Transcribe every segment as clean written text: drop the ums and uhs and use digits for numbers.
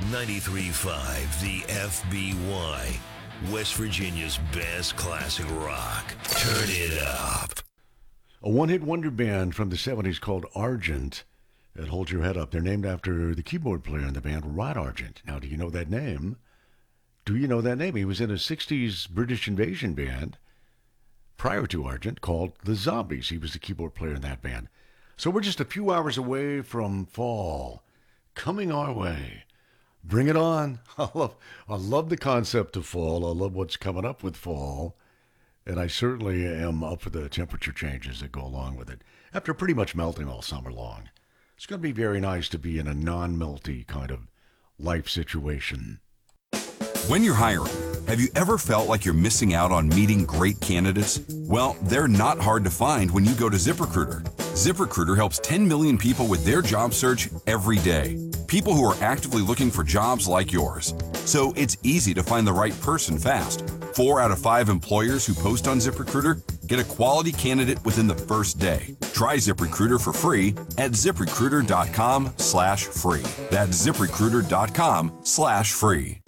93.5 The FBY, West Virginia's best classic rock. Turn it up. A one-hit wonder band from the 70s called Argent that holds your head up. They're named after the keyboard player in the band, Rod Argent. Now, do you know that name? Do you know that name? He was in a 60s British invasion band prior to Argent called The Zombies. He was the keyboard player in that band. So we're just a few hours away from fall. Coming our way. Bring it on. I love the concept of fall. I love what's coming up with fall. And I certainly am up for the temperature changes that go along with it. After pretty much melting all summer long. It's going to be very nice to be in a non-melty kind of life situation. When you're hiring, have you ever felt like you're missing out on meeting great candidates? Well, they're not hard to find when you go to ZipRecruiter. ZipRecruiter helps 10 million people with their job search every day. People who are actively looking for jobs like yours. So it's easy to find the right person fast. 4 out of 5 employers who post on ZipRecruiter get a quality candidate within the first day. Try ZipRecruiter for free at ZipRecruiter.com/free. That's ZipRecruiter.com/free.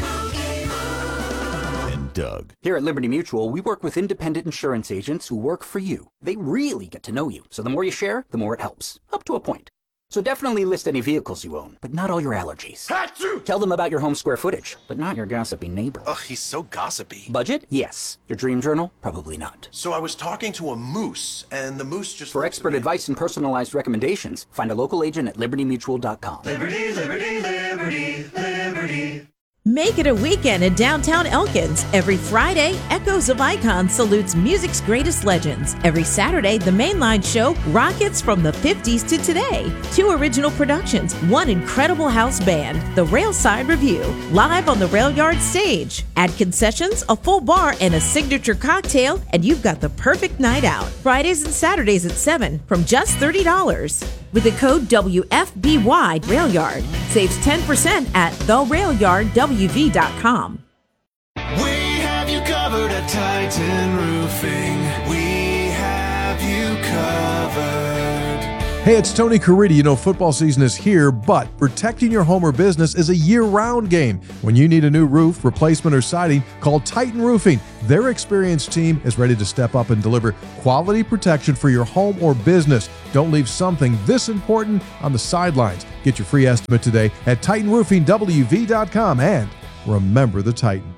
Doug. Here at Liberty Mutual, we work with independent insurance agents who work for you. They really get to know you. So the more you share, the more it helps. Up to a point. So definitely list any vehicles you own, but not all your allergies. Achoo! Tell them about your home square footage, but not your gossipy neighbor. Ugh, he's so gossipy. Budget? Yes. Your dream journal? Probably not. So I was talking to a moose, and the moose just... For expert advice and personalized recommendations, find a local agent at libertymutual.com. Liberty, liberty, liberty, liberty. Make it a weekend in downtown Elkins. Every Friday, Echoes of Icon salutes music's greatest legends. Every Saturday, the Mainline Show rockets from the 50s to today. 2 original productions, 1 incredible house band, The Railside Review, live on the Rail Yard stage. Add concessions, a full bar, and a signature cocktail, and you've got the perfect night out. Fridays and Saturdays at 7 from just $30. With the code WFBY RailYard, saves 10% at therailyardwv.com. We have you covered at Titan Roofing. We have you covered. Hey, it's Tony Caridi. You know, football season is here, but protecting your home or business is a year-round game. When you need a new roof, replacement, or siding, call Titan Roofing. Their experienced team is ready to step up and deliver quality protection for your home or business. Don't leave something this important on the sidelines. Get your free estimate today at TitanRoofingWV.com, and remember the Titan.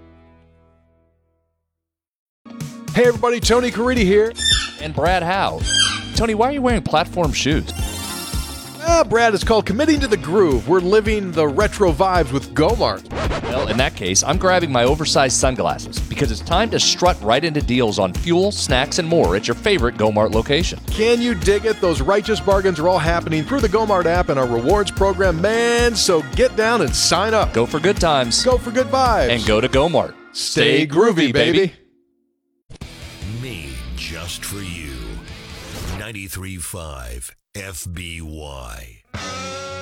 Hey everybody, Tony Caridi here. And Brad Howe. Tony, why are you wearing platform shoes? Brad, it's called committing to the groove. We're living the retro vibes with Gomart. Well, in that case, I'm grabbing my oversized sunglasses because it's time to strut right into deals on fuel, snacks, and more at your favorite Gomart location. Can you dig it? Those righteous bargains are all happening through the Gomart app and our rewards program, man. So get down and sign up. Go for good times. Go for good vibes. And go to Gomart. Stay groovy, baby. Made just for you. 93.5 FBY.